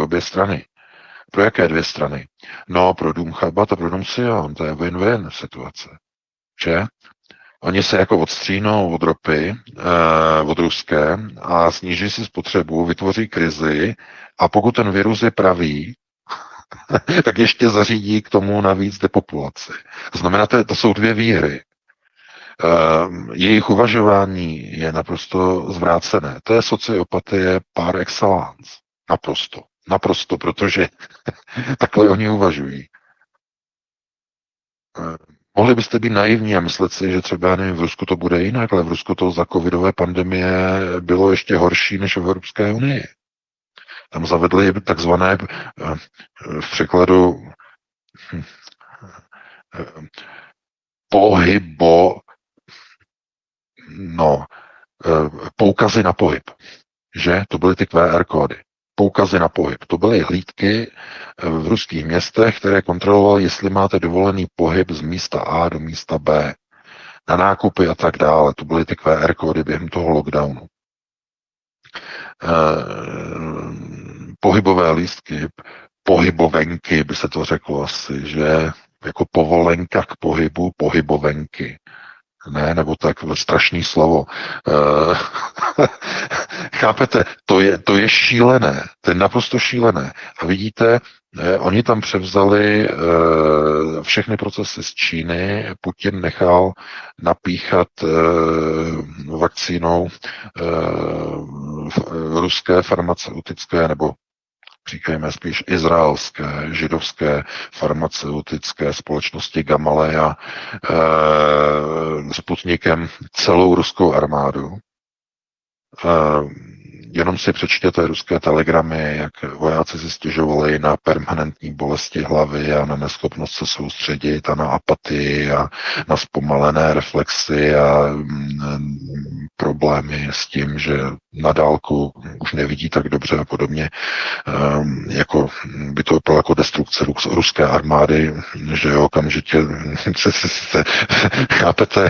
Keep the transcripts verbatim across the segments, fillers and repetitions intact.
obě strany. Pro jaké dvě strany? No, pro Dům Chabad a pro Dům Sion, to je win-win situace. Že? Oni se jako odstřínou od ropy, eh, od ruské a sníží si spotřebu, vytvoří krizi a pokud ten virus je pravý, tak ještě zařídí k tomu navíc depopulaci. To znamená, to, to jsou dvě výhry. Uh, jejich uvažování je naprosto zvrácené. To je sociopatie par excellence. Naprosto. Naprosto, protože takhle oni uvažují. Uh, mohli byste být naivní a myslet si, že třeba nevím, v Rusku to bude jinak, ale v Rusku to za covidové pandemie bylo ještě horší než v Evropské unii. Tam zavedli takzvané uh, v překladu uh, pohybo no, poukazy na pohyb, že? To byly ty Q R kódy. Poukazy na pohyb. To byly hlídky v ruských městech, které kontrolovaly, jestli máte dovolený pohyb z místa A do místa B, na nákupy a tak dále. To byly ty Q R kódy během toho lockdownu. Pohybové lístky, pohybovenky, by se to řeklo asi, že jako povolenka k pohybu, pohybovenky. Ne, nebo tak strašný slovo. Uh, chápete, to je, to je šílené, to je naprosto šílené. A vidíte, eh, oni tam převzali uh, všechny procesy z Číny, Putin nechal napíchat uh, vakcínou uh, ruské farmaceutické nebo říkejme spíš izraelské, židovské farmaceutické společnosti Gamaleya e, Sputnikem celou ruskou armádu. E, jenom si přečtěte ruské telegramy, jak vojáci si stěžovali na permanentní bolesti hlavy a na neschopnost se soustředit a na apatii a na zpomalené reflexy a mm, problémy s tím, že na dálku už nevidí tak dobře a podobně. Um, jako by to bylo jako destrukce ruské armády, že jo, okamžitě se, se, se chápete,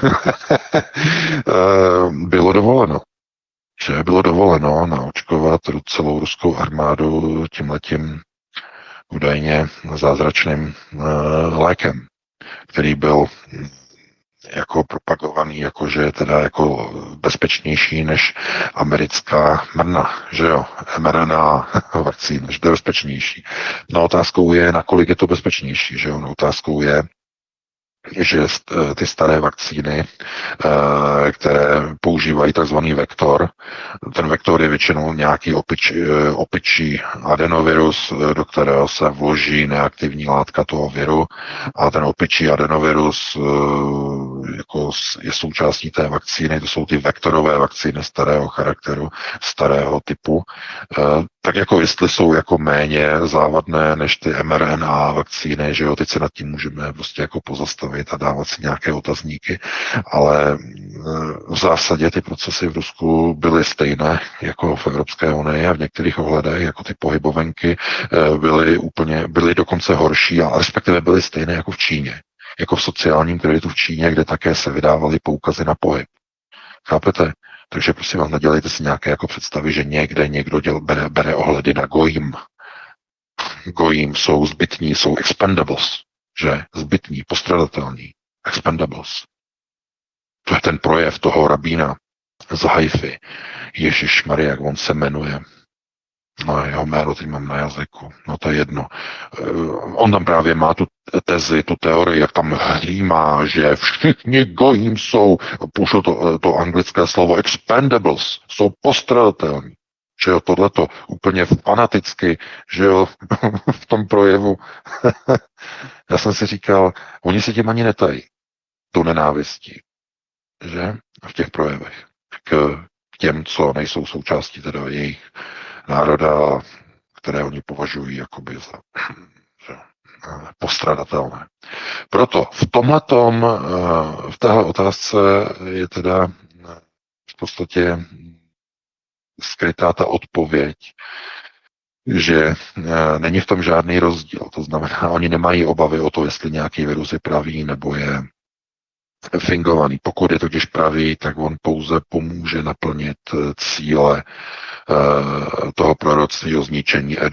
bylo dovoleno. Že bylo dovoleno naočkovat celou ruskou armádu tímhletím údajně zázračným uh, lékem, který byl jako propagovaný, jako že je teda jako bezpečnější než americká mrna, že jo, mRNA vakcína, že to je bezpečnější. No otázkou je, nakolik je to bezpečnější, že jo, no, otázkou je, že ty staré vakcíny, které používají takzvaný vektor, ten vektor je většinou nějaký opič, opičí adenovirus, do kterého se vloží neaktivní látka toho viru a ten opičí adenovirus jako je součástí té vakcíny, to jsou ty vektorové vakcíny starého charakteru, starého typu, tak jako jestli jsou jako méně závadné než ty mRNA vakcíny, že jo, teď se nad tím můžeme prostě jako pozastavit a dávat si nějaké otazníky, ale v zásadě ty procesy v Rusku byly stejné jako v Evropské unii a v některých ohledech jako ty pohybovenky byly úplně, byly dokonce horší a respektive byly stejné jako v Číně, jako v sociálním kreditu v Číně, kde také se vydávaly poukazy na pohyb. Chápete? Takže prosím vás, nedělejte si nějaké jako představy, že někde někdo děl, bere, bere ohledy na gojím. Gojím jsou zbytní, jsou expendables, že? Zbytní, postradatelní, expendables. To je ten projev toho rabína z Haify. Ježišmarja, jak on se jmenuje. No, jeho jméno teď mám na jazyku. No to je jedno. On tam právě má tu tezi, tu teorii, jak tam hlímá, že všichni gojím jsou, použil to, to anglické slovo expendables, jsou postradatelní. Že jo, tohleto úplně fanaticky, že jo, v tom projevu. Já jsem si říkal, oni se tím ani netají, tu nenávistí, že, v těch projevech, k těm, co nejsou součástí teda jejich národa, které oni považují jakoby za že, postradatelné. Proto v tomhletom, v téhle otázce je teda v podstatě skrytá ta odpověď, že není v tom žádný rozdíl. To znamená, oni nemají obavy o to, jestli nějaký virus je pravý nebo je fingovaný. Pokud je totiž pravý, tak on pouze pomůže naplnit cíle toho proroctví o zničení